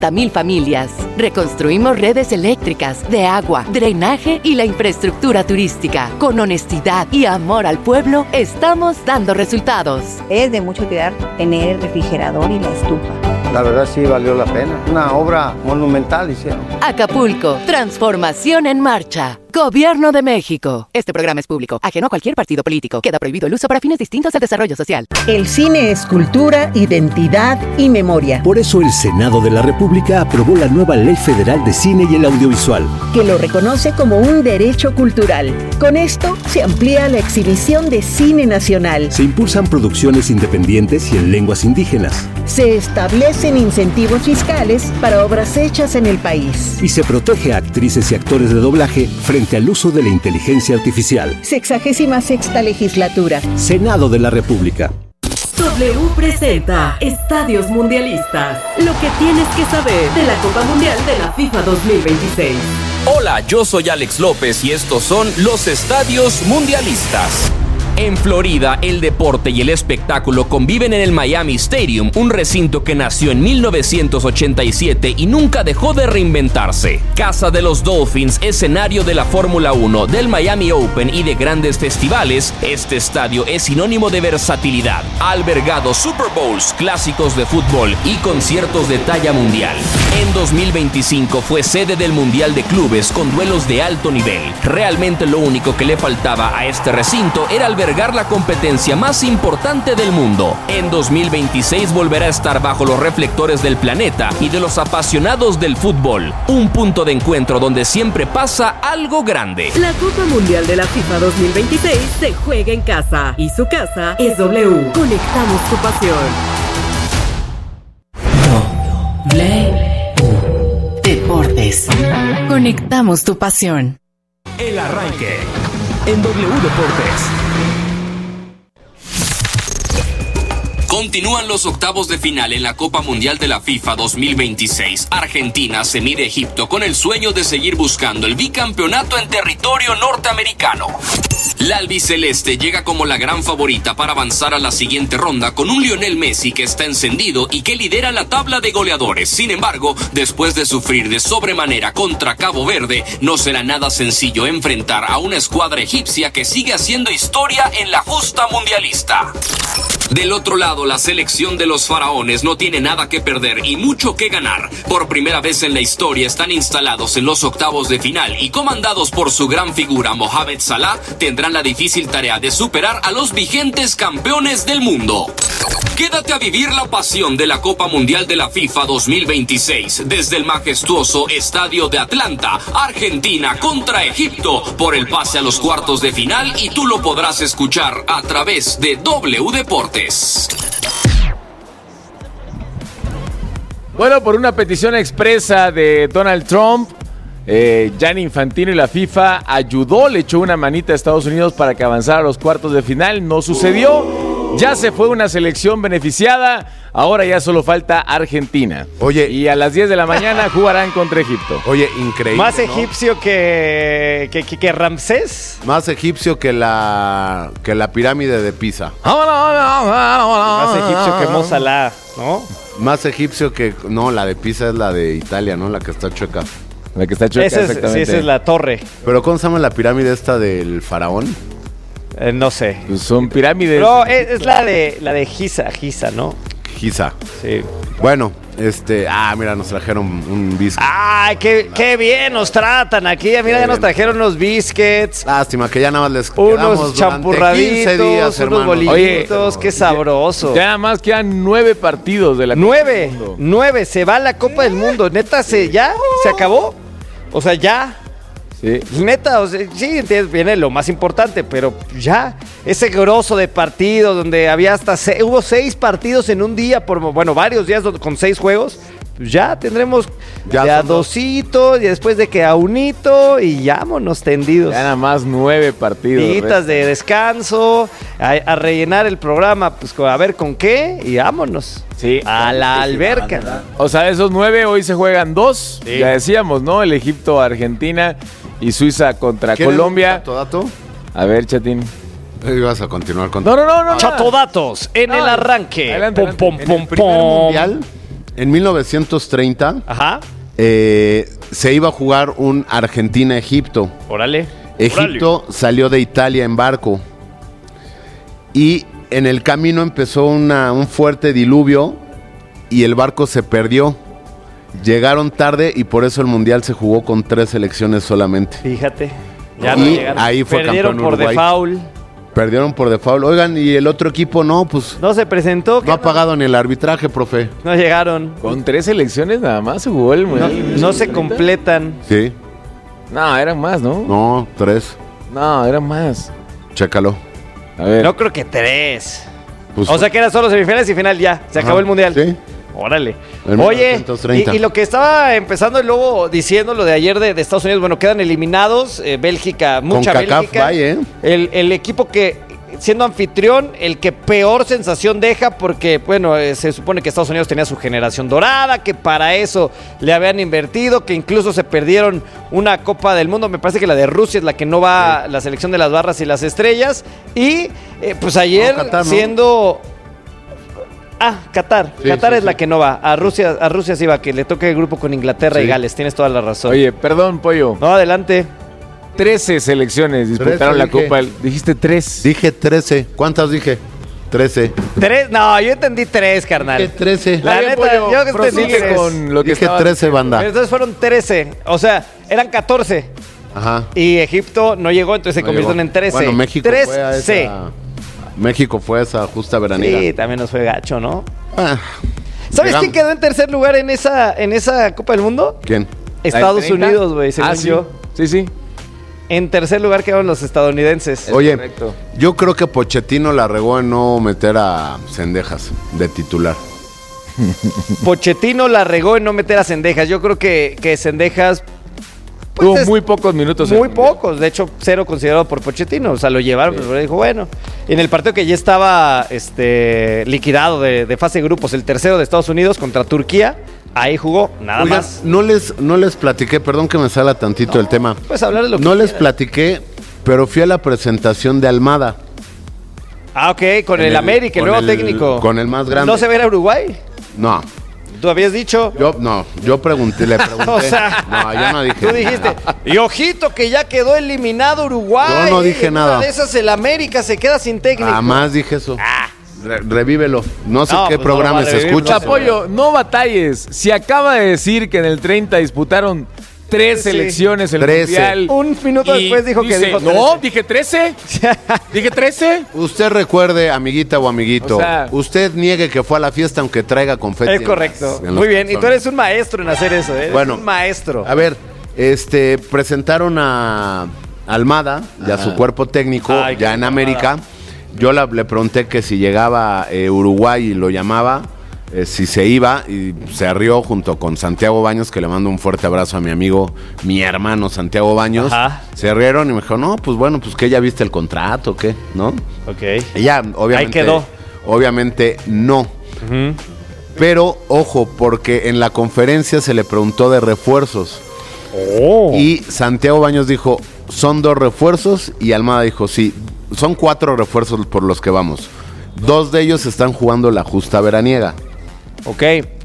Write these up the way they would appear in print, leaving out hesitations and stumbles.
40,000 familias. Reconstruimos redes eléctricas, de agua, drenaje y la infraestructura turística. Con honestidad y amor al pueblo, estamos dando resultados. Es de mucha utilidad tener el refrigerador y la estufa. La verdad sí valió la pena. Una obra monumental hicieron. Acapulco, transformación en marcha. Gobierno de México. Este programa es público, ajeno a cualquier partido político. Queda prohibido el uso para fines distintos al desarrollo social. El cine es cultura, identidad y memoria. Por eso el Senado de la República aprobó la nueva Ley Federal de Cine y el Audiovisual, que lo reconoce como un derecho cultural. Con esto se amplía la exhibición de cine nacional. Se impulsan producciones independientes y en lenguas indígenas. Se establecen incentivos fiscales para obras hechas en el país. Y se protege a actrices y actores de doblaje frente al uso de la inteligencia artificial. 66ª legislatura. Senado de la República. W presenta Estadios Mundialistas. Lo que tienes que saber de la Copa Mundial de la FIFA 2026. Hola, yo soy Alex López y estos son los Estadios Mundialistas. En Florida, el deporte y el espectáculo conviven en el Miami Stadium, un recinto que nació en 1987 y nunca dejó de reinventarse. Casa de los Dolphins, escenario de la Fórmula 1, del Miami Open y de grandes festivales, este estadio es sinónimo de versatilidad. Ha albergado Super Bowls, clásicos de fútbol y conciertos de talla mundial. En 2025 fue sede del Mundial de Clubes con duelos de alto nivel. Realmente lo único que le faltaba a este recinto era albergar la competencia más importante del mundo. En 2026 volverá a estar bajo los reflectores del planeta y de los apasionados del fútbol. Un punto de encuentro donde siempre pasa algo grande. La Copa Mundial de la FIFA 2026 se juega en casa y su casa es W. Conectamos tu pasión. W Deportes. Conectamos tu pasión. El arranque en W Deportes. Continúan los octavos de final en la Copa Mundial de la FIFA 2026. Argentina se mide a Egipto con el sueño de seguir buscando el bicampeonato en territorio norteamericano. La albiceleste llega como la gran favorita para avanzar a la siguiente ronda con un Lionel Messi que está encendido y que lidera la tabla de goleadores. Sin embargo, después de sufrir de sobremanera contra Cabo Verde, no será nada sencillo enfrentar a una escuadra egipcia que sigue haciendo historia en la justa mundialista. Del otro lado, la selección de los faraones no tiene nada que perder y mucho que ganar. Por primera vez en la historia están instalados en los octavos de final y comandados por su gran figura Mohamed Salah, tendrán la difícil tarea de superar a los vigentes campeones del mundo. Quédate a vivir la pasión de la Copa Mundial de la FIFA 2026 desde el majestuoso Estadio de Atlanta, Argentina contra Egipto, por el pase a los cuartos de final, y tú lo podrás escuchar a través de W Deportes. Bueno, por una petición expresa de Donald Trump, Gianni Infantino y la FIFA ayudó, le echó una manita a Estados Unidos para que avanzara a los cuartos de final. No sucedió, ya se fue una selección beneficiada, ahora ya solo falta Argentina. Oye, y a las 10 de la mañana jugarán contra Egipto. Oye, increíble. Más egipcio, ¿no?, que Ramsés. Más egipcio que la pirámide de Pisa. Más egipcio que Mo Salah, ¿no? Más egipcio que... No, la de Pisa es la de Italia, ¿no? La que está chueca. La que está chueca, exactamente. Sí, esa es la torre. ¿Pero cómo se llama la pirámide esta del faraón? No sé. Pues son pirámides. No, es la de Giza, ¿no? Giza. Sí. Bueno, mira, nos trajeron un biscuit. ¡Ay, qué bien nos tratan aquí! Mira, ya nos trajeron unos biscuits. Lástima que ya nada más les unos champurraditos, 15 días, unos bolitos. Qué sabroso. Ya nada más quedan 9 partidos de la Copa del Mundo. 9, se va la Copa del Mundo. Neta, ¿se acabó? O sea, ya. Sí. Neta, o sea, sí, viene lo más importante, pero ya, ese grosso de partidos donde había hubo 6 partidos en un día, varios días con 6 juegos, pues ya tendremos ya a dosito y después de que a unito y vámonos tendidos. Ya nada más 9 partidos. Días de descanso, a rellenar el programa, pues a ver con qué y vámonos. Sí. A la alberca. O sea, esos 9 hoy se juegan 2, sí. Ya decíamos, ¿no? El Egipto-Argentina y Suiza contra Colombia. ¿Dato? A ver, Chatín. Ibas a continuar con... No. Chatodatos en el arranque. Adelante. En el primer mundial En 1930 se iba a jugar un Argentina-Egipto. Órale. Egipto salió de Italia en barco y en el camino empezó un fuerte diluvio y el barco se perdió. Llegaron tarde y por eso el Mundial se jugó con 3 selecciones solamente. Fíjate. Ya no llegaron. Ahí fue Perdieron campeón Uruguay. Perdieron por default. Oigan, y el otro equipo no, pues... No se presentó. No ha pagado ni el arbitraje, profe. No llegaron. Con 3 selecciones nada más se jugó el Mundial. No se completan. Sí. No, eran más, ¿no? No, 3. No, eran más. Chécalo. A ver. No creo que 3. Pues, o sea que eran solo semifinales y final ya. Se acabó el Mundial. Sí. Órale. Oye, y lo que estaba empezando el Lobo diciendo, lo de ayer de Estados Unidos, bueno, quedan eliminados. Bélgica, mucha con CACAF, Bélgica. vaya, El equipo que, siendo anfitrión, el que peor sensación deja, porque, bueno, se supone que Estados Unidos tenía su generación dorada, que para eso le habían invertido, que incluso se perdieron una Copa del Mundo. Me parece que la de Rusia es la que no va, la selección de las barras y las estrellas. Y, pues ayer, Qatar, ¿no? siendo... Qatar. Sí, Qatar sí, es la que no va. A Rusia sí va, que le toque el grupo con Inglaterra y Gales. Tienes toda la razón. Oye, perdón, Pollo. No, adelante. 13 selecciones disputaron la Copa. Dijiste 3. Dije 13. ¿Cuántas dije? 13. 3, no, yo entendí 3, carnal. Dije 13. La neta, Pollo, yo entendí prosigue 3. con lo que Dije estaba 13, banda. Pero entonces fueron 13. O sea, eran 14. Ajá. Y Egipto no llegó, entonces se convirtieron en 13. Bueno, México 13. fue a esa... México fue a esa justa veraniega. Sí, también nos fue gacho, ¿no? Ah, ¿Sabes quién quedó en tercer lugar en esa Copa del Mundo? ¿Quién? Estados Unidos, güey, según yo. Sí. En tercer lugar quedaron los estadounidenses. Oye, correcto. yo creo que Pochettino la regó en no meter a Cendejas de titular. Pochettino la regó en no meter a Cendejas. Yo creo que Cendejas... Tuvo muy pocos minutos. Muy pocos, de hecho, 0 considerado por Pochettino. O sea, lo llevaron, pero dijo, bueno. En el partido que ya estaba liquidado de fase de grupos, el tercero de Estados Unidos contra Turquía, ahí jugó, nada Oigan, más. no les platiqué, perdón que me sala tantito el tema. Puedes hablar de lo que No les quieras. platiqué, pero fui a la presentación de Almada. Ok, con el América, el nuevo técnico. Con el más grande. ¿No se ve a Uruguay? No. ¿Tú habías dicho? Yo pregunté, le pregunté. O sea, no, yo no dije. Tú dijiste, y ojito que ya quedó eliminado Uruguay. Yo no dije en nada. Una de esas el América se queda sin técnico. Jamás dije eso. Revívelo. No sé qué pues programa no lo va a se revivir, escucha. Pollo, no batalles. Si acaba de decir que en el 30 disputaron 3 selecciones el 13. Mundial. Un minuto y después dijo que dijo 13. No, dije 13. Dije 13. Usted recuerde, amiguita o amiguito, O sea, usted niegue que fue a la fiesta aunque traiga confeti. Es correcto. en los Muy bien. Y tú calzones. eres un maestro en hacer eso, ¿eh? Bueno, Eres un maestro. A ver, presentaron a Almada y a su cuerpo técnico Ay, ya qué en América. Yo le pregunté que si llegaba Uruguay y lo llamaba, si se iba, y se rió junto con Santiago Baños, que le mando un fuerte abrazo a mi amigo, mi hermano Santiago Baños. Ajá. Se rieron y me dijo, no, pues bueno, pues que ya viste el contrato, ¿qué? ¿No? Ok. Y ya, obviamente. Ahí quedó. Obviamente no. Pero, ojo, porque en la conferencia se le preguntó de refuerzos. Oh. Y Santiago Baños dijo, son 2 refuerzos. Y Almada dijo, sí, son 4 refuerzos por los que vamos. 2 de ellos están jugando la justa veraniega. Ok.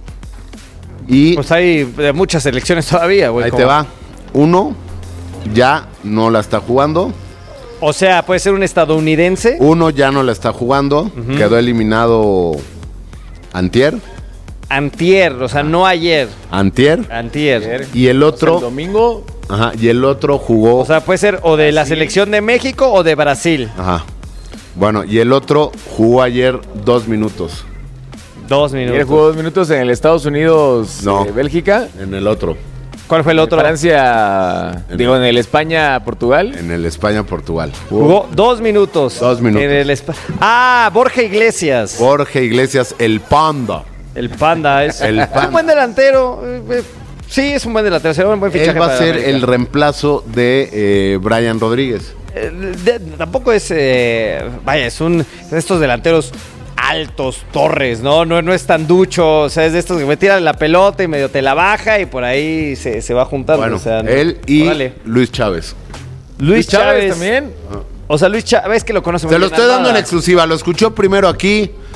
Y Pues hay muchas selecciones todavía, güey. ahí como- te va. Uno ya no la está jugando. O sea, puede ser un estadounidense. Uno ya no la está jugando. Quedó eliminado antier. Antier, o sea, no ayer. Antier. Antier. Y el El otro... domingo. Ajá, y el otro jugó... O sea, puede ser o de la selección de México o de Brasil. Ajá. Bueno, y el otro jugó ayer 2 minutos. 2 Ayer minutos. jugó 2 minutos en el Estados Unidos, No. Bélgica. En el otro. ¿Cuál fue el otro? Francia, en el España-Portugal. En el España-Portugal. Jugó 2 minutos. 2 minutos. En el Borja Iglesias. Jorge Iglesias, el Panda. El Panda es El Panda. un buen delantero. Sí, es un buen delantero. Será un buen fichaje. Él va a para ser América. el reemplazo de Brian Rodríguez. Tampoco es. Vaya, es un. Estos delanteros altos, Torres, ¿no? No es tan ducho. O sea, es de estos que me tiran la pelota y medio te la baja y por ahí se va juntando. Bueno, o sea, él y órale. Luis Chávez. Luis Chávez también. O sea, Luis Chávez que lo conoce muy Se lo bien. estoy dando en Almada. exclusiva. Lo escuchó primero aquí.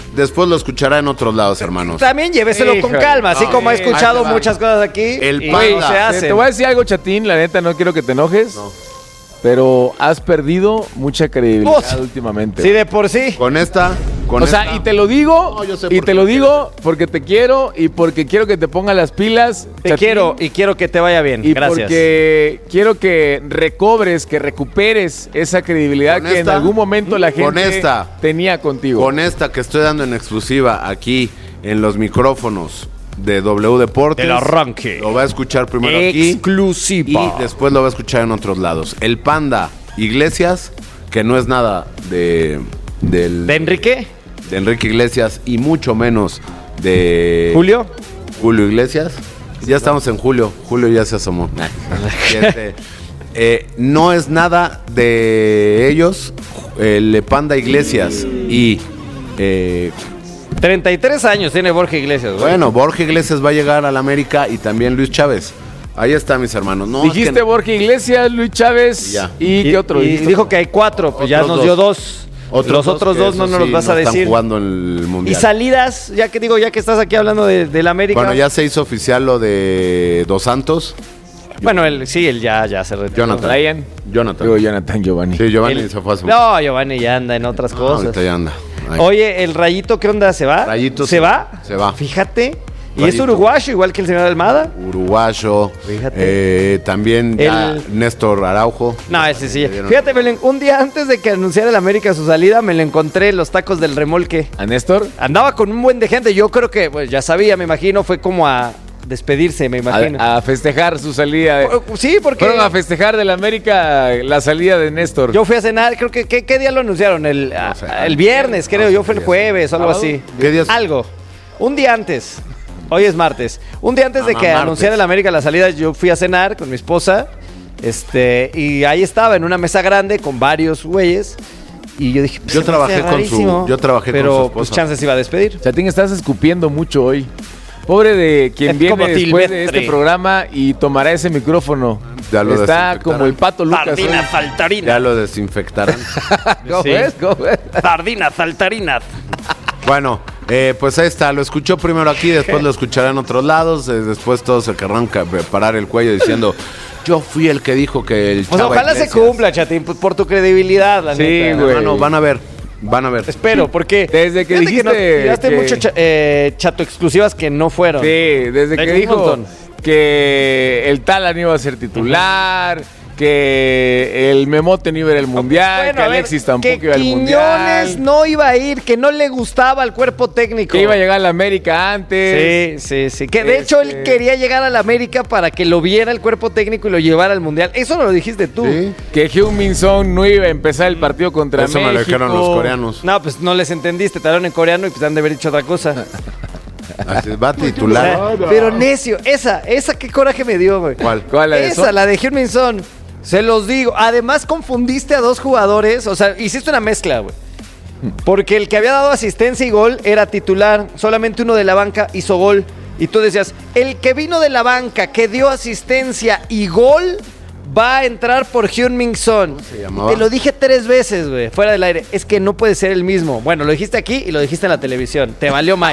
después lo escuchará en otros lados, hermanos. También lléveselo con calma, así como he escuchado muchas cosas aquí. El y Panda. no se hace. Te voy a decir algo, Chatín, la neta, no quiero que te enojes. No. Pero has perdido mucha credibilidad últimamente. Sí, de por sí. Con esta. O sea, y te lo digo, No, yo sé y por te qué lo me digo porque te quiero y porque quiero que te pongas las pilas. Te Chatín, quiero y quiero que te vaya bien. y Gracias. porque quiero que recobres, que recuperes esa credibilidad Con que esta, en algún momento la gente con esta, tenía contigo. Con esta que estoy dando en exclusiva aquí en los micrófonos de W Deportes. El arranque. Lo va a escuchar primero aquí. Exclusiva. Y después lo va a escuchar en otros lados. El Panda Iglesias, que no es nada ¿De Enrique? de Enrique Iglesias y mucho menos de ¿Julio? Julio Iglesias. Ya estamos en julio. Julio ya se asomó. No es nada de ellos. El Panda Iglesias y 33 años tiene Borja Iglesias, güey. bueno, Borja Iglesias va a llegar al América y también Luis Chávez. Ahí está, mis hermanos. No, Dijiste es que- Borja Iglesias, Luis Chávez Y ya. y ¿qué otro? Y dijiste? dijo que hay 4, pues ya Otros nos dio dos. 2. Otros Los otros que 2 no esos nos los sí vas a no decir. Están jugando en el Y Mundial. salidas, ya que estás aquí hablando del América. Bueno, ya se hizo oficial lo de Dos Santos. Bueno, él ya se retiró. Jonathan. Brian. Jonathan. Digo Jonathan Giovanni. Sí, Giovanni Él- se fue hace No, Giovanni ya anda en otras cosas. ahorita ya anda. Ahí. Oye, ¿el Rayito qué onda? ¿Se va? Rayito ¿Se va? se va. Fíjate. Y es Rayito. uruguayo, igual que el señor Almada. Uruguayo. Fíjate. También ya Néstor Araujo. No, ese sí. Le dieron- Fíjate, un día antes de que anunciara el América su salida, me lo encontré en los tacos del remolque. ¿A Néstor? Andaba con un buen de gente. Yo creo que, pues ya sabía, me imagino, fue como a despedirse, me imagino. A festejar su salida. Sí, porque Fueron a festejar del América la salida de Néstor. yo fui a cenar, creo que, ¿qué día lo anunciaron? El viernes, creo, no yo sé fue el qué día jueves o algo ¿Sábado? así. ¿Qué día es? Algo. Un día antes. Hoy es martes. Un día antes de que martes. anunciara el América la salida, yo fui a cenar con mi esposa. Y ahí estaba en una mesa grande con varios güeyes. Y yo dije, pues, Yo se me hace trabajé con rarísimo, yo trabajé con pero, su esposa. pues chance se iba a despedir. Chatín, estás escupiendo mucho hoy. Pobre de quien Es viene como después Silvestre. de este programa y tomará ese micrófono. Ya lo Está desinfectarán. como el Pato Lucas. Sardina, hoy. saltarina. Ya lo desinfectarán. ¿Cómo Sí. ves? ¿Cómo ves? Sardina, saltarina. Bueno, pues ahí está. Lo escuchó primero aquí, después lo escuchará en otros lados. Después todos se querrán parar el cuello diciendo: yo fui el que dijo que el Pues Chava ojalá se Iglesias". cumpla, Chatín, pues, por tu credibilidad, la Sí, neta. güey. Hermano, van a ver. Van a ver. Espero, porque Desde que fíjate dijiste nos tiraste que- mucho chato exclusivas que no fueron. Sí, desde que Un dijo montón. que el Talan iba a ser titular, que el Memote no iba a ir al Mundial, Bueno, que a ver, Alexis tampoco que iba al Quiñones Mundial, no iba a ir, que no le gustaba al cuerpo técnico. que iba a llegar a la América antes. Sí. Que de hecho él quería llegar a la América para que lo viera el cuerpo técnico y lo llevara al Mundial. Eso no lo dijiste tú. Sí. Que Heung-min Son no iba a empezar el partido contra Eso me México. lo dijeron los coreanos. No, pues no les entendiste, te hablaron en coreano y pues han de haber dicho otra cosa. Así, va a O sea, titular. pero necio, esa qué coraje me dio, güey. ¿Cuál? ¿Cuál, la de Esa, Son? la de Heung-min Son. Se los digo. Además, confundiste a dos jugadores. O sea, hiciste una mezcla, güey. Porque el que había dado asistencia y gol era titular. Solamente uno de la banca hizo gol. Y tú decías, el que vino de la banca, que dio asistencia y gol, va a entrar por Heung-min Son. se llamaba? Te lo dije 3 veces, güey, fuera del aire. Es que no puede ser el mismo. Bueno, lo dijiste aquí y lo dijiste en la televisión. Te valió más.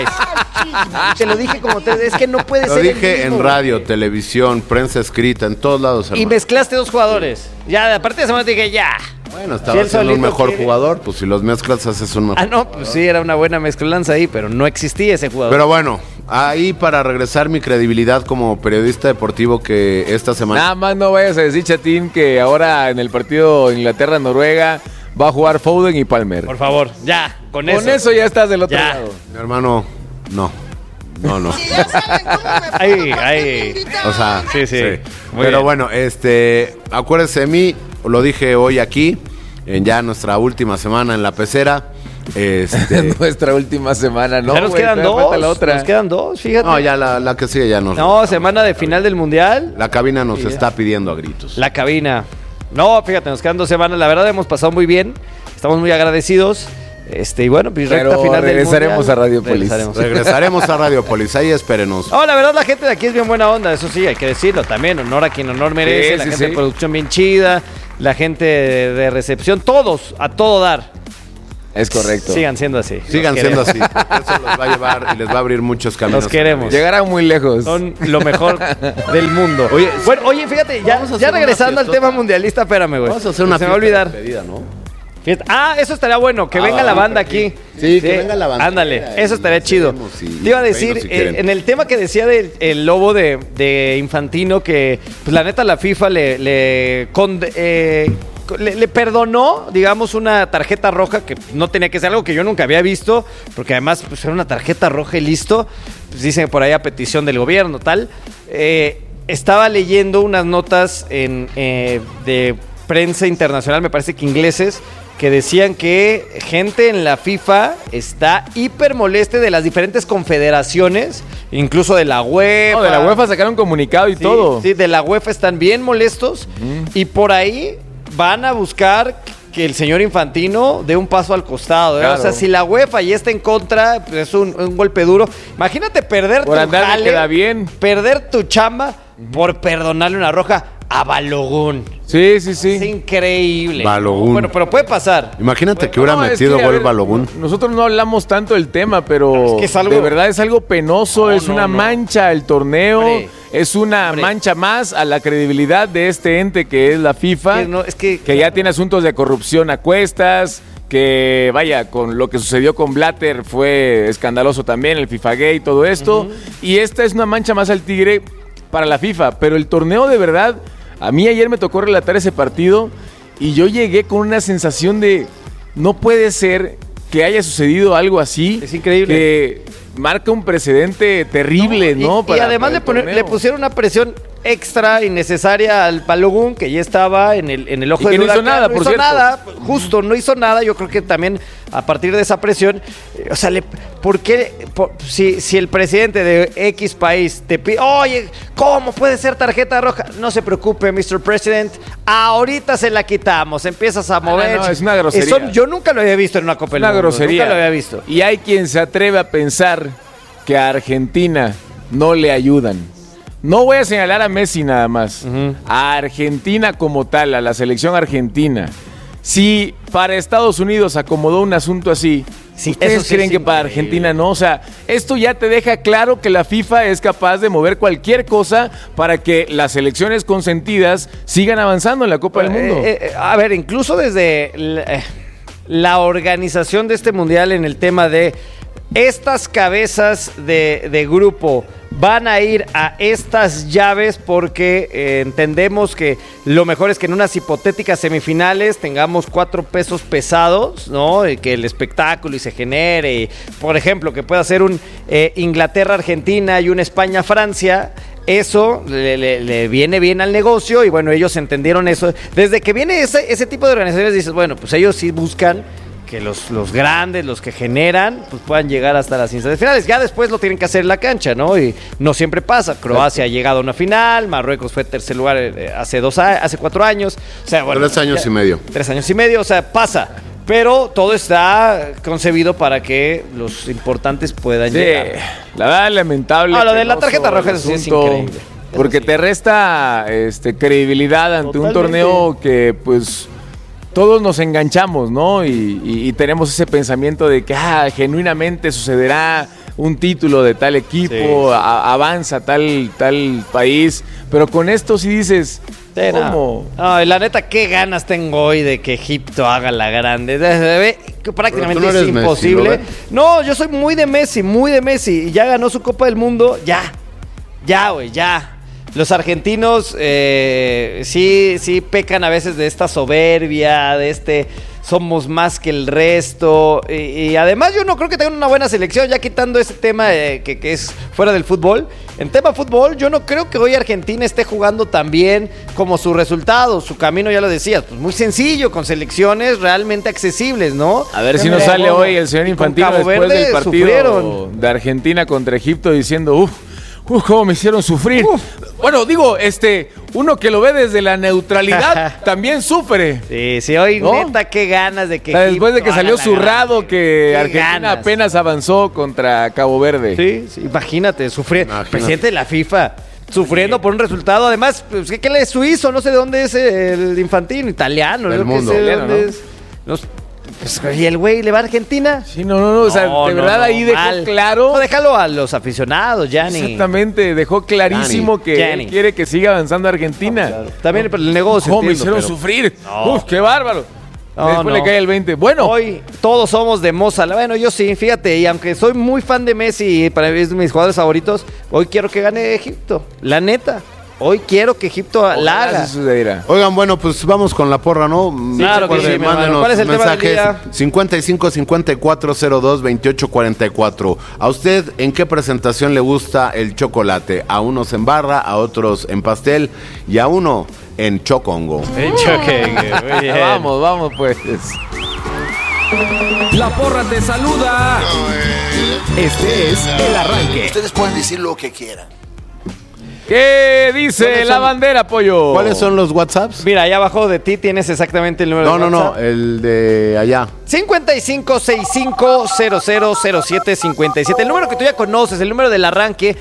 Te lo dije como 3 veces. Es que no puede Lo ser el dije mismo, en radio, güey. televisión, prensa escrita, en todos lados. Y hermano. mezclaste 2 jugadores. Ya, aparte de esa semana te dije, ya. Bueno, Si estaba él siendo un solito mejor quiere. jugador. Pues si los mezclas, haces un mejor. Ah, no, pues sí, era una buena mezclanza ahí, pero no existía ese jugador. Pero bueno, ahí para regresar mi credibilidad como periodista deportivo que esta semana... Nada más no vayas a decir, Chatín, que ahora en el partido Inglaterra-Noruega va a jugar Foden y Palmer. Por favor, ya, con eso. Con eso ya estás del otro Ya. lado. Mi hermano, no. No. Ahí. O sea, Sí. Muy Pero bien. bueno, acuérdense de mí, lo dije hoy aquí, en ya nuestra última semana en la pecera. Nuestra última semana, ¿no? ya nos güey, quedan todavía 2. falta la otra. Nos quedan 2, fíjate. No, ya la que sigue ya nos... No, semana de final del Mundial. La cabina nos está pidiendo a gritos. La cabina. No, fíjate, nos quedan 2 semanas. La verdad hemos pasado muy bien. Estamos muy agradecidos. Y bueno, pues Pero recta final del regresaremos Mundial. a Radiopolis. Regresaremos a Radiopolis, ahí espérenos. No, la verdad la gente de aquí es bien buena onda, eso sí, hay que decirlo también, honor a quien honor merece, Sí, la sí, gente sí. de producción bien chida, la gente de recepción, todos, a todo dar. Es correcto. Sigan siendo así. Sigan siendo así. Eso los va a llevar y les va a abrir muchos caminos. Los queremos. Llegarán muy lejos. Son lo mejor del mundo. Oye, fíjate, ya regresando al tema mundialista, espérame, güey. Vamos a hacer una se me va a olvidar. despedida, ¿no? Eso estaría bueno, que venga la banda aquí. Sí, que venga la banda. Ándale, eso estaría chido. Te iba a decir, en el tema que decía del lobo de Infantino, que pues la neta la FIFA le perdonó, digamos, una tarjeta roja que no tenía que ser algo que yo nunca había visto, porque además pues, era una tarjeta roja y listo. Pues dicen por ahí a petición del gobierno, tal. Estaba leyendo unas notas de prensa internacional, me parece que ingleses, que decían que gente en la FIFA está hiper moleste de las diferentes confederaciones, incluso de la UEFA. No, de la UEFA sacaron un comunicado y todo. Sí, de la UEFA están bien molestos y por ahí van a buscar que el señor Infantino dé un paso al costado. Claro. O sea, si la UEFA ya está en contra, pues es un golpe duro. Imagínate perder por tu jale, queda bien. Perder tu chamba por perdonarle una roja a Balogun. Sí. Es increíble. Balogun. Bueno, pero puede pasar. Imagínate que hubiera metido gol Balogun. Nosotros no hablamos tanto del tema, pero es algo, de verdad es algo penoso, es una mancha al torneo, es una mancha más a la credibilidad de este ente que es la FIFA, que ya tiene asuntos de corrupción a cuestas, que vaya, con lo que sucedió con Blatter fue escandaloso también, el FIFA Gate y todo esto, y esta es una mancha más al tigre para la FIFA, pero el torneo de verdad, a mí ayer me tocó relatar ese partido y yo llegué con una sensación de no puede ser que haya sucedido algo así. Es increíble. Que marca un precedente terrible, ¿no? Y además le pusieron una presión extra innecesaria al Balogun, que ya estaba en el ojo del huracán. No hizo nada, por cierto. No hizo nada, justo, no hizo nada. Yo creo que también a partir de esa presión, o sea, ¿por qué? Si el presidente de X país te pide, oye, ¿cómo puede ser tarjeta roja? No se preocupe, Mr. President, ahorita se la quitamos, empiezas a mover. No, es una grosería. Yo nunca lo había visto en una Copa del Mundo. Una grosería. Nunca lo había visto. Y hay quien se atreve a pensar que a Argentina no le ayudan. No voy a señalar a Messi nada más, a Argentina como tal, a la selección argentina. Si para Estados Unidos acomodó un asunto así, ¿ustedes creen que para Argentina no? O sea, esto ya te deja claro que la FIFA es capaz de mover cualquier cosa para que las selecciones consentidas sigan avanzando en la Copa del Mundo. A ver, incluso desde la organización de este mundial en el tema de estas cabezas de grupo van a ir a estas llaves porque entendemos que lo mejor es que en unas hipotéticas semifinales tengamos 4 pesos pesados, ¿no? Y que el espectáculo y se genere, y, por ejemplo, que pueda ser un Inglaterra-Argentina y un España-Francia. Eso le viene bien al negocio y bueno, ellos entendieron eso. Desde que viene ese tipo de organizaciones dices, bueno, pues ellos sí buscan que los grandes, los que generan, pues puedan llegar hasta las instancias finales. Ya después lo tienen que hacer en la cancha, ¿no? Y no siempre pasa. Croacia ha llegado a una final, Marruecos fue tercer lugar hace 4 años. O sea, bueno, 3 años y medio. 3 años y medio, o sea, pasa. Pero todo está concebido para que los importantes puedan llegar. La verdad, lamentable. Lo de la tarjeta roja eso sí es increíble. Porque te resta credibilidad ante un torneo que, pues, todos nos enganchamos, ¿no? Y tenemos ese pensamiento de que genuinamente sucederá un título de tal equipo, avanza tal país. Pero con esto sí dices, ¿cómo? No, la neta, qué ganas tengo hoy de que Egipto haga la grande. Prácticamente es imposible. Messi, no, yo soy muy de Messi. Y ya ganó su Copa del Mundo. Ya, güey, ya. Los argentinos sí pecan a veces de esta soberbia, de somos más que el resto. Y además yo no creo que tengan una buena selección, ya quitando ese tema que es fuera del fútbol. En tema fútbol, yo no creo que hoy Argentina esté jugando tan bien como su resultado. Su camino, ya lo decías, pues muy sencillo, con selecciones realmente accesibles, ¿no? A ver si nos sale hoy el señor Infantino después del partido de Argentina contra Egipto diciendo, cómo me hicieron sufrir. Bueno, digo, uno que lo ve desde la neutralidad también sufre. Sí, hoy, ¿no? Neta, qué ganas de que después de que salió zurrado que Argentina apenas avanzó contra Cabo Verde. Sí, imagínate, presidente de la FIFA sufriendo por un resultado. Además, pues, ¿qué es suizo? No sé de dónde es el Infantino, italiano. Del mundo. Sé de dónde es. Pues, ¿y el güey le va a Argentina? Sí, no, o sea, de verdad ahí dejó mal. claro. No, déjalo a los aficionados, Gianni. Exactamente, dejó clarísimo que él quiere que siga avanzando Argentina. No, claro. También el negocio. ¿Cómo me hicieron sufrir? Uf, qué bárbaro. Después le cae el 20. Bueno. Hoy todos somos de Mozart. Bueno, yo sí, fíjate, y aunque soy muy fan de Messi, para mí es de mis jugadores favoritos, hoy quiero que gane Egipto. La neta. Hoy quiero que Egipto la haga. Oigan, bueno, pues vamos con la porra, ¿no? Sí, claro que sí, mándenos ¿cuál es el mensajes. tema del día? 55 54 02 28 44. ¿A usted en qué presentación le gusta el chocolate? A unos en barra, a otros en pastel y a uno en chocongo. En chocongo, muy bien. Vamos pues. La porra te saluda. Este es El Arranque. Ustedes pueden decir lo que quieran. ¿Qué dice la bandera, pollo? ¿Cuáles son los WhatsApps? Mira, allá abajo de ti tienes exactamente el número de WhatsApp. No, el de allá. 5565000757. El número que tú ya conoces, el número del arranque,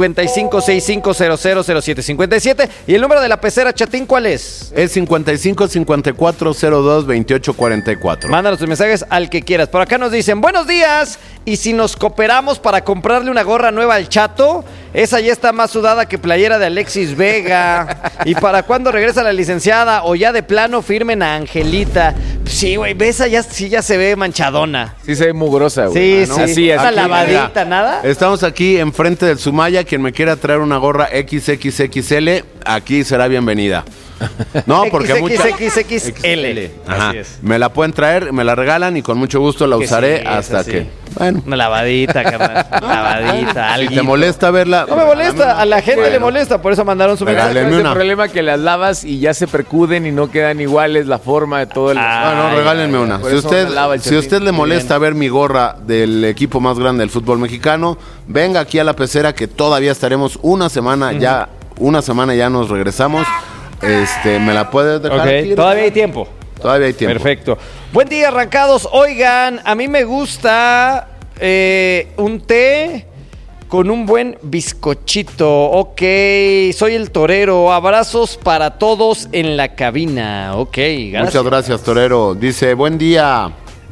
5565000757. Y el número de la pecera, chatín, ¿cuál es? Es 55 54 02 28 44. Mándanos tus mensajes al que quieras. Por acá nos dicen, buenos días, y si nos cooperamos para comprarle una gorra nueva al Chato, esa ya está más sudada que playera de Alexis Vega. ¿Y para cuándo regresa la licenciada? O ya de plano firmen a Angelita. Sí, güey, esa ya se ve manchadona. Sí se ve mugrosa, güey. Sí, ¿no? sí. Así. Una lavadita, mira, ¿nada? Estamos aquí enfrente del Sumaya. Quien me quiera traer una gorra XXXL, aquí será bienvenida. No, porque XXXL. Ajá. Así es. Me la pueden traer, me la regalan y con mucho gusto la usaré hasta que... Bueno. Una lavadita, carnal. Una lavadita, Si te molesta verla... No me molesta, a la gente le molesta, por eso mandaron su mensaje. Regálenme una. El problema que las lavas y ya se percuden y no quedan iguales la forma de todo el... Bueno, regálenme una. Si usted le molesta ver mi gorra del equipo más grande del fútbol mexicano, venga aquí a la pecera que todavía estaremos una semana ya nos regresamos. Me la puedes dejar aquí. Todavía hay tiempo. Todavía hay tiempo. Perfecto. Buen día, arrancados. Oigan, a mí me gusta un té con un buen bizcochito. Ok, soy el torero. Abrazos para todos en la cabina. Ok, gracias. Muchas gracias, torero. Dice, buen día.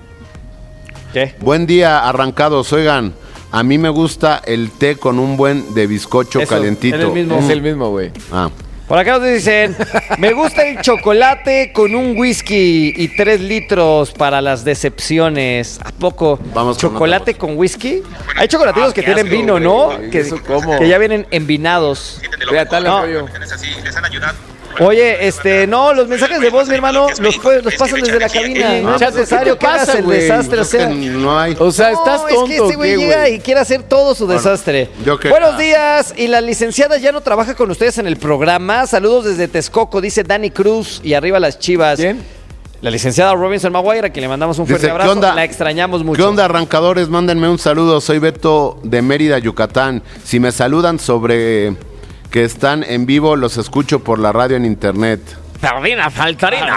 ¿Qué? Buen día, arrancados. Oigan, a mí me gusta el té con un buen de bizcocho calientito. Es el mismo, güey. Por acá nos dicen, me gusta el chocolate con un whisky y 3 litros para las decepciones. ¿A poco? Vamos ¿Chocolate con whisky? Hay chocolatitos que tienen vino, ¿no? Que ya vienen envinados. Les han ayudado. Oye, no, los mensajes de voz, mi hermano, los pasan desde la cabina. No es necesario que hagas el desastre, o sea. No hay. O sea, estás tonto. Es que este güey llega y quiere hacer todo su desastre. Buenos días, y la licenciada ya no trabaja con ustedes en el programa. Saludos desde Texcoco, dice Dani Cruz, y arriba las Chivas. ¿Quién? La licenciada Robinson Maguire, a quien le mandamos un fuerte abrazo. La extrañamos mucho. ¿Qué onda, arrancadores? Mándenme un saludo. Soy Beto de Mérida, Yucatán. Si me saludan sobre que están en vivo, los escucho por la radio en internet. Sardina, faltarina.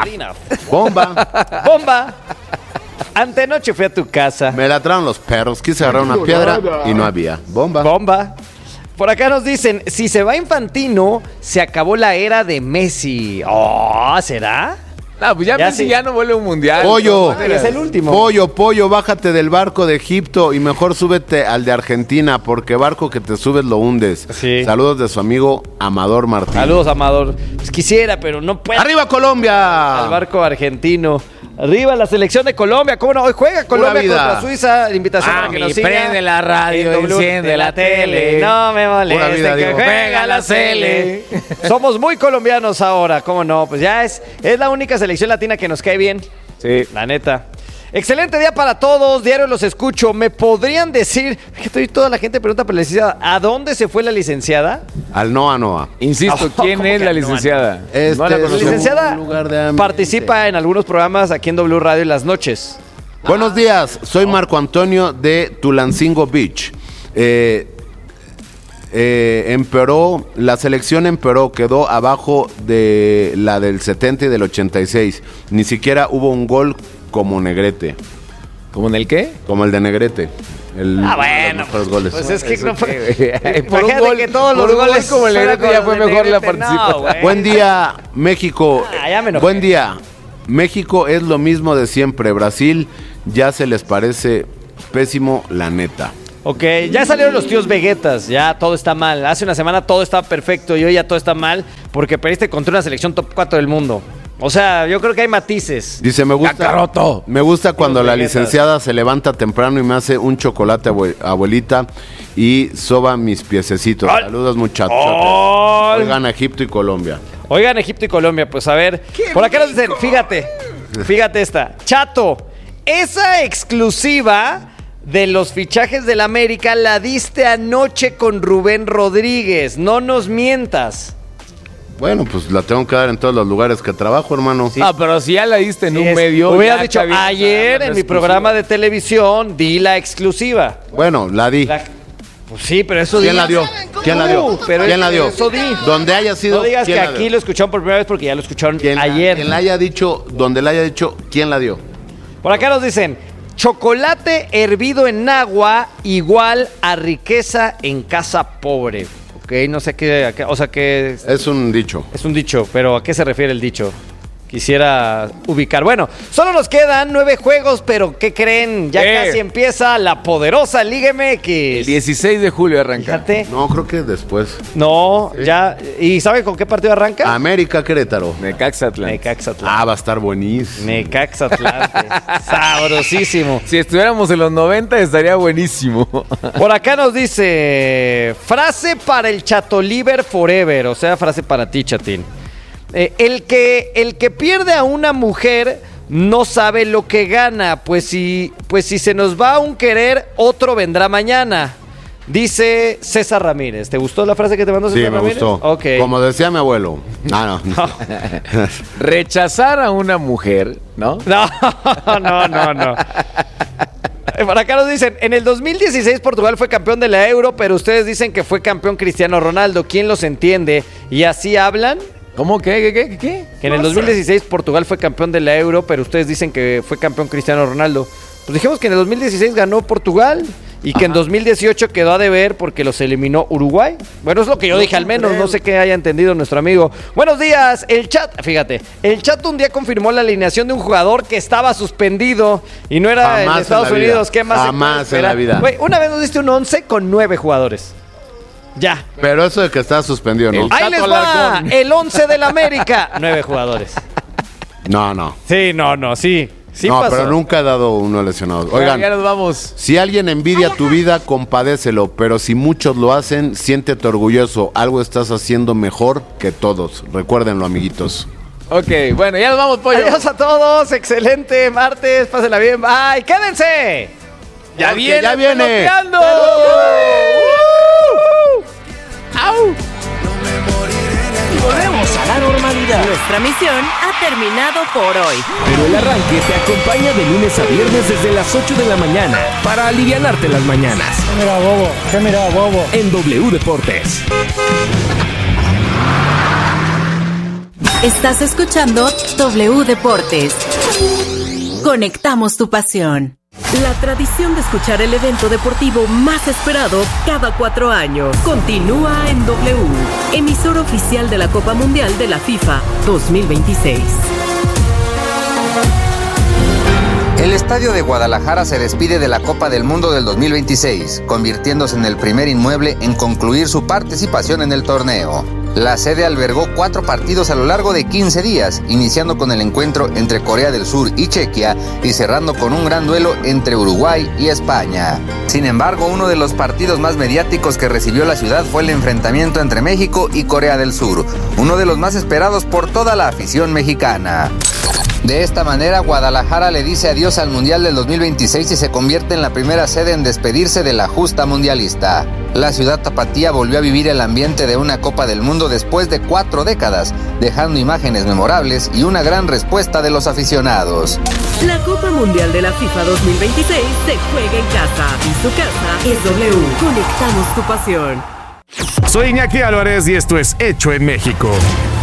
Bomba. Antenoche fui a tu casa. Me ladraron los perros. Quise agarrar una piedra y no había. Bomba. Por acá nos dicen, si se va Infantino, se acabó la era de Messi. ¿Será? No, pues ya Messi ya no vuelve a un mundial. Pollo, es el último. Pollo, bájate del barco de Egipto y mejor súbete al de Argentina, porque barco que te subes lo hundes. Sí. Saludos de su amigo Amador Martín. Saludos, Amador. Pues quisiera, pero no puedo. ¡Arriba Colombia! Al barco argentino. Arriba la selección de Colombia. ¿Cómo no? Hoy juega Colombia contra Suiza. Invitación para que nos siga. Prende la radio, enciende la tele. No me moleste vida, que juega la Cele. Somos muy colombianos ahora. ¿Cómo no? Pues ya es la única selección latina que nos cae bien. Sí. La neta. Excelente día para todos, diario los escucho. ¿Me podrían decir, toda la gente pregunta por la licenciada, ¿a dónde se fue la licenciada? Al Noa. Insisto, ¿quién es la licenciada? La licenciada participa en algunos programas aquí en W Radio en las noches. Buenos días, soy Marco Antonio de Tulancingo Beach. Empeoró, la selección empeoró, quedó abajo de la del 70 y del 86. Ni siquiera hubo un gol como Negrete. ¿Como en el qué? Como el de Negrete. Bueno, goles. Pues es que no fue. Por un gol, que todos los goles como el Negrete ya fue mejor la participación. Buen día, México. Ya me enojé. Buen día. México es lo mismo de siempre. Brasil ya se les parece pésimo, la neta. Ok, ya salieron los tíos Veguetas, ya todo está mal. Hace una semana todo estaba perfecto y hoy ya todo está mal porque perdiste contra una selección top 4 del mundo. O sea, yo creo que hay matices. Dice, me gusta cuando la licenciada se levanta temprano y me hace un chocolate, abuelita, y soba mis piececitos. ¡Ay! Saludos, muchachos. ¡Ay! Oigan, Egipto y Colombia. Oigan, Egipto y Colombia, pues a ver. Por acá nos dicen, fíjate esta. Chato, esa exclusiva de los fichajes del América la diste anoche con Rubén Rodríguez. No nos mientas. Bueno, pues la tengo que dar en todos los lugares que trabajo, hermano. Sí. Ah, pero si ya la diste en un medio. Hubiera dicho, ayer en mi programa de televisión di la exclusiva. Bueno, la di. Pues sí, pero eso ¿Quién la dio? ¿Quién la dio? ¿Quién la dio? Eso di. Donde haya sido. No digas que aquí lo escucharon por primera vez porque ya lo escucharon ayer. Quien la haya dicho, donde la haya dicho, ¿quién la dio? Por acá nos dicen, chocolate hervido en agua igual a riqueza en casa pobre. Ok, no sé qué, o sea que... Es un dicho. Es un dicho, pero ¿a qué se refiere el dicho? Quisiera ubicar. Bueno, solo nos quedan 9 juegos, pero ¿qué creen? Ya casi empieza la poderosa Liga MX. El 16 de julio arranca. Fíjate. No, creo que después. No, sí. Ya. ¿Y saben con qué partido arranca? América Querétaro. Necaxatlán. Ah, va a estar buenísimo. Necaxatlán. Sabrosísimo. Si estuviéramos en los 90 estaría buenísimo. Por acá nos dice, frase para el Chatoliver Forever, o sea, frase para ti, Chatín. El que pierde a una mujer no sabe lo que gana, pues si se nos va a un querer, otro vendrá mañana. Dice César Ramírez. ¿Te gustó la frase que te mandó César Ramírez? Sí, me gustó. Okay. Como decía mi abuelo. No. Rechazar a una mujer, ¿no? No. Por acá nos dicen, en el 2016 Portugal fue campeón de la Euro, pero ustedes dicen que fue campeón Cristiano Ronaldo. ¿Quién los entiende? ¿Y así hablan? ¿Cómo? ¿Qué? Que en el 2016 Portugal fue campeón de la Euro, pero ustedes dicen que fue campeón Cristiano Ronaldo. Pues dijimos que en el 2016 ganó Portugal y que en 2018 quedó a deber porque los eliminó Uruguay. Bueno, es lo que yo dije al menos, no sé qué haya entendido nuestro amigo. Buenos días, el chat un día confirmó la alineación de un jugador que estaba suspendido y no era en Estados Unidos. ¿Qué más? Jamás en la vida. Güey, una vez nos diste un 11 con 9 jugadores. Ya. Pero eso de que está suspendido, ¿no? Ahí les va, el 11 del América. 9 jugadores. No. Sí, sí. Sí no, pasó. pero nunca he dado uno lesionado. Oigan, ya nos vamos. Si alguien envidia tu vida, compadécelo. Pero si muchos lo hacen, siéntete orgulloso. Algo estás haciendo mejor que todos. Recuérdenlo, amiguitos. Ok, bueno, ya nos vamos, Pollo. Adiós a todos, excelente martes, pásenla bien, bye, quédense. Ya viene. ¡Au! Y volvemos a la normalidad. Nuestra misión ha terminado por hoy. Pero el arranque te acompaña de lunes a viernes desde las 8 de la mañana para alivianarte las mañanas. ¿Qué mira, bobo? En W Deportes. Estás escuchando W Deportes. Conectamos tu pasión. La tradición de escuchar el evento deportivo más esperado cada 4 años continúa en W, emisor oficial de la Copa Mundial de la FIFA 2026. El Estadio de Guadalajara se despide de la Copa del Mundo del 2026, convirtiéndose en el primer inmueble en concluir su participación en el torneo. La sede albergó 4 partidos a lo largo de 15 días, iniciando con el encuentro entre Corea del Sur y Chequia y cerrando con un gran duelo entre Uruguay y España. Sin embargo, uno de los partidos más mediáticos que recibió la ciudad fue el enfrentamiento entre México y Corea del Sur, uno de los más esperados por toda la afición mexicana. De esta manera, Guadalajara le dice adiós al Mundial del 2026 y se convierte en la primera sede en despedirse de la justa mundialista. La ciudad tapatía volvió a vivir el ambiente de una Copa del Mundo después de 4 décadas, dejando imágenes memorables y una gran respuesta de los aficionados. La Copa Mundial de la FIFA 2026 se juega en casa y su casa es W. Conectamos tu pasión. Soy Iñaki Álvarez y esto es Hecho en México.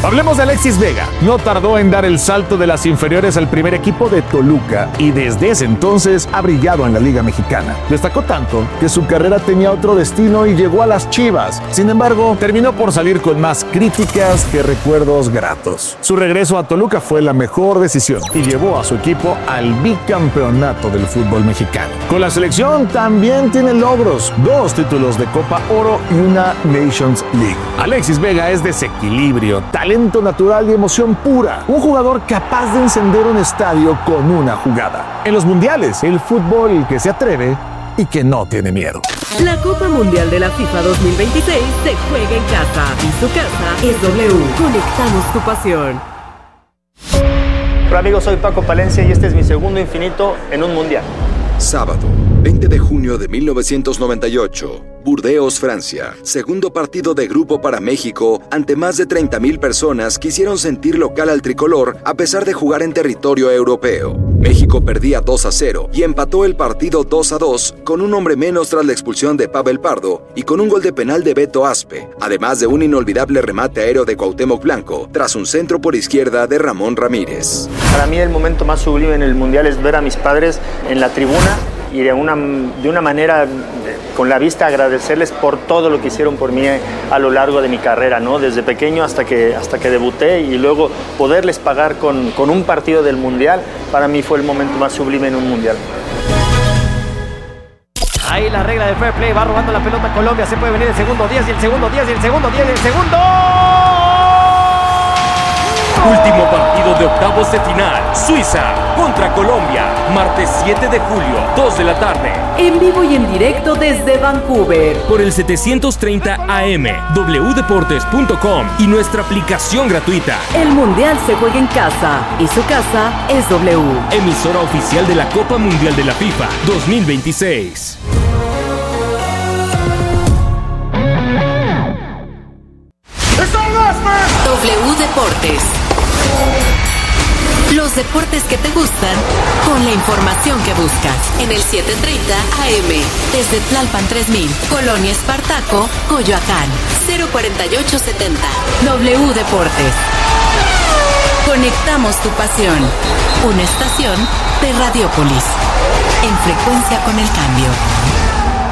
Hablemos de Alexis Vega. No tardó en dar el salto de las inferiores al primer equipo de Toluca y desde ese entonces ha brillado en la Liga Mexicana. Destacó tanto que su carrera tenía otro destino y llegó a las Chivas. Sin embargo, terminó por salir con más críticas que recuerdos gratos. Su regreso a Toluca fue la mejor decisión y llevó a su equipo al bicampeonato del fútbol mexicano. Con la selección también tiene logros, 2 títulos de Copa Oro y una Nations League. Alexis Vega es desequilibrio, talento natural y emoción pura. Un jugador capaz de encender un estadio con una jugada. En los mundiales, el fútbol que se atreve y que no tiene miedo. La Copa Mundial de la FIFA 2026 se juega en casa y su casa es W. Conectamos tu pasión. Hola amigos, soy Paco Palencia y este es mi segundo infinito en un mundial. Sábado, 20 de junio de 1998, Burdeos, Francia. Segundo partido de grupo para México ante más de 30,000 personas que hicieron sentir local al tricolor a pesar de jugar en territorio europeo. México perdía 2-0 y empató el partido 2-2 con un hombre menos tras la expulsión de Pavel Pardo y con un gol de penal de Beto Aspe, además de un inolvidable remate aéreo de Cuauhtémoc Blanco tras un centro por izquierda de Ramón Ramírez. Para mí el momento más sublime en el mundial es ver a mis padres en la tribuna y de una manera con la vista agradecerles por todo lo que hicieron por mí a lo largo de mi carrera, ¿no? Desde pequeño hasta que debuté y luego poderles pagar con un partido del mundial, para mí fue el momento más sublime en un mundial. Ahí la regla del fair play, va robando la pelota Colombia, se puede venir el segundo 10 y el segundo 10 y el segundo 10 y el segundo. Último partido de octavos de final. Suiza contra Colombia. Martes 7 de julio, 2 de la tarde. En vivo y en directo desde Vancouver. Por el 730 AM, wdeportes.com y nuestra aplicación gratuita. El Mundial se juega en casa y su casa es W. Emisora oficial de la Copa Mundial de la FIFA 2026. W Deportes. Los deportes que te gustan con la información que buscas. En el 730 AM, desde Tlalpan 3000, Colonia Espartaco, Coyoacán, 04870. W Deportes. Conectamos tu pasión. Una estación de Radiopolis. En frecuencia con el cambio.